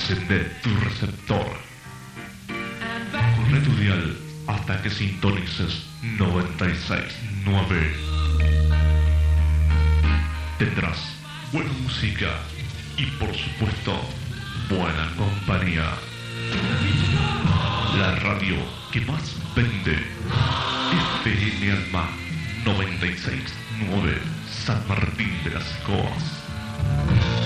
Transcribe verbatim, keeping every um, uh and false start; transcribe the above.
Encende tu receptor. Corre tu dial hasta que sintonices noventa y seis punto nueve. Tendrás buena música y, por supuesto, buena compañía. La radio que más vende, F M Alma noventa y seis punto nueve, San Martín de las Coas.